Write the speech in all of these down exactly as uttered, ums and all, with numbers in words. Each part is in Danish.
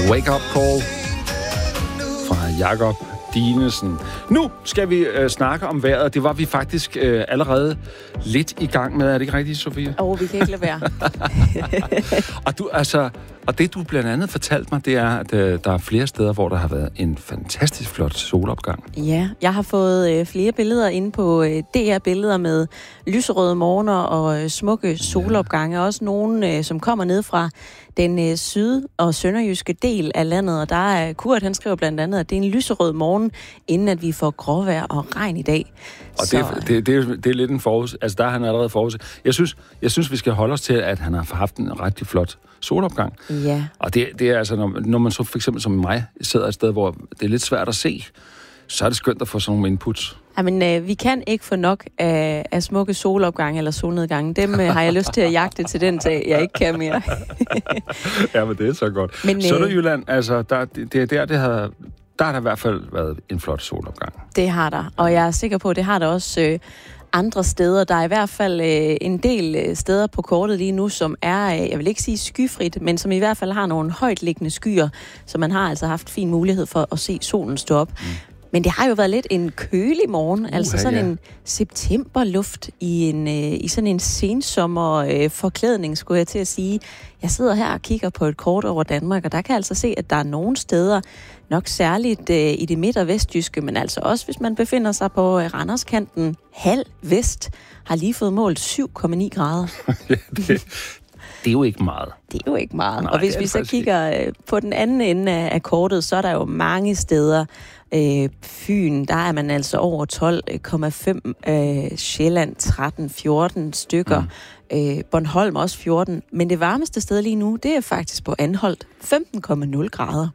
Wake Up Call fra Jakob Dinesen. Nu skal vi øh, snakke om vejret. Det var vi faktisk øh, allerede lidt i gang med. Er det ikke rigtigt, Sofie? Åh, oh, vi kan ikke lade være. og, du, altså, og det, du blandt andet fortalte mig, det er, at øh, der er flere steder, hvor der har været en fantastisk flot solopgang. Ja, jeg har fået øh, flere billeder inde på øh, D R-billeder med lyserøde morgener og øh, smukke solopgange. Også nogle, øh, som kommer ned fra den øh, syd- og sønderjyske del af landet. Og der er Kurt, han skriver blandt andet, at det er en lyserød morgen, inden at vi får gråvejr og regn i dag. Og det, det, det, det er lidt en forudse. Altså, der har han allerede forudse. Jeg synes, jeg synes, vi skal holde os til, at han har haft en rigtig flot solopgang. Ja. Og det, det er altså, når, når man så for eksempel som mig sidder et sted, hvor det er lidt svært at se, så er det skønt at få sådan nogle inputs. Jamen, øh, vi kan ikke få nok af, af smukke solopgange eller solnedgange. Dem øh, har jeg lyst til at jagte til den dag, jeg ikke kan mere. Ja, men det er så godt. Men, øh, Sønderjylland, altså, der, det, det er der, det har... Der har der i hvert fald været en flot solopgang. Det har der, og jeg er sikker på, at det har der også øh, andre steder. Der er i hvert fald øh, en del øh, steder på kortet lige nu, som er, øh, jeg vil ikke sige skyfrit, men som i hvert fald har nogle højtliggende skyer, så man har altså haft fin mulighed for at se solen stå op. Mm. Men det har jo været lidt en kølig morgen, uh, altså sådan ja. en septemberluft i, en, øh, i sådan en sensommer øh, forklædning, skulle jeg til at sige. Jeg sidder her og kigger på et kort over Danmark, og der kan jeg altså se, at der er nogle steder, nok særligt øh, i det midt- og vestjyske, men altså også, hvis man befinder sig på øh, Randerskanten, halv vest, har lige fået målt syv komma ni grader. Ja, det, det er jo ikke meget. Det er jo ikke meget. Nej, og hvis vi så kigger øh, på den anden ende af, af kortet, så er der jo mange steder. Øh, Fyn, der er man altså over tolv komma fem, øh, Sjælland tretten fjorten stykker, mm. øh, Bornholm også fjorten, men det varmeste sted lige nu, det er faktisk på Anholt, femten komma nul grader.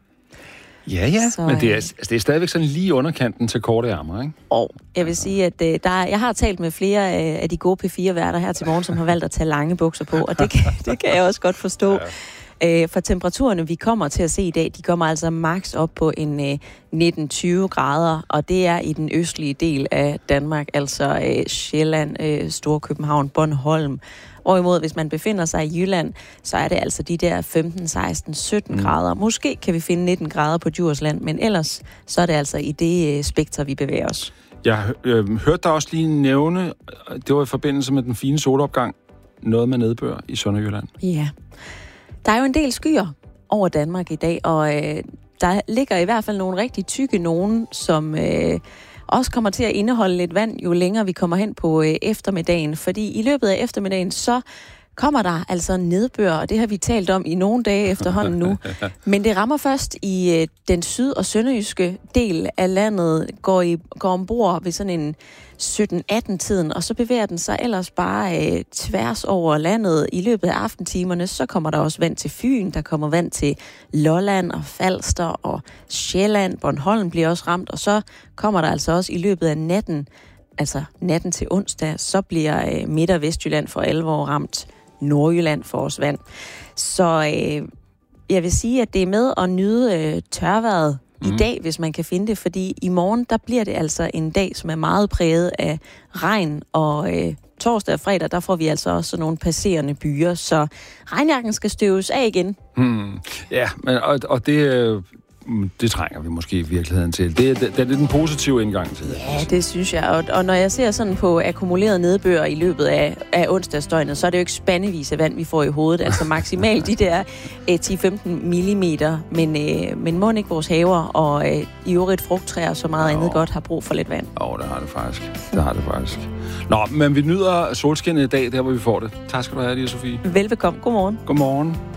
Ja, ja, så, men det er, altså, det er stadigvæk sådan lige underkanten til korte ærmer, ikke? Og jeg vil sige, at øh, der er, jeg har talt med flere øh, af de gode P fire-værter her til morgen, som har valgt at tage lange bukser på, og det kan, det kan jeg også godt forstå. Ja. For temperaturerne, vi kommer til at se i dag, de kommer altså maks op på en øh, nitten tyve grader, og det er i den østlige del af Danmark, altså øh, Sjælland, øh, Storkøbenhavn, Bornholm. Hvorimod, hvis man befinder sig i Jylland, så er det altså de der femten, seksten, sytten mm. grader. Måske kan vi finde nitten grader på Djursland, men ellers så er det altså i det øh, spektrum, vi bevæger os. Jeg øh, hørte dig også lige nævne, det var i forbindelse med den fine solopgang, noget med nedbør i Sønderjylland. Ja. Der er jo en del skyer over Danmark i dag, og øh, der ligger i hvert fald nogle rigtig tykke nogen, som øh, også kommer til at indeholde lidt vand, jo længere vi kommer hen på øh, eftermiddagen. Fordi i løbet af eftermiddagen, så kommer der altså nedbør, og det har vi talt om i nogle dage efterhånden nu. Men det rammer først i øh, den syd- og sønderjyske del af landet, går, i, går ombord ved sådan en sytten atten-tiden, og så bevæger den sig ellers bare øh, tværs over landet. I løbet af aftentimerne, så kommer der også vand til Fyn, der kommer vand til Lolland og Falster og Sjælland. Bornholm bliver også ramt, og så kommer der altså også i løbet af natten, altså natten til onsdag, så bliver øh, Midt- og Vestjylland for alvor ramt. Nordjylland får os vand. Så øh, jeg vil sige, at det er med at nyde øh, tørvejret mm. i dag, hvis man kan finde det, fordi i morgen, der bliver det altså en dag, som er meget præget af regn, og øh, torsdag og fredag, der får vi altså også nogle passerende byer, så regnjakken skal støves af igen. Hmm. Ja, men, og, og det... Øh det trænger vi måske i virkeligheden til. Det er, det, det er den positive indgang til det. Ja, det synes jeg. Og, og når jeg ser sådan på akkumuleret nedbør i løbet af, af onsdagsdøgnet, så er det jo ikke spandevis af vand, vi får i hovedet. Altså maksimalt de der eh, ti til femten millimeter. Men, eh, men må ikke vores haver og eh, i øvrigt frugttræer og så meget jo. andet godt har brug for lidt vand. Åh, oh, det har det faktisk. Det har det faktisk. Nå, men vi nyder solskinnet i dag, der hvor vi får det. Tak skal du have, Lia Sofie. Velbekomme. Godmorgen. Godmorgen.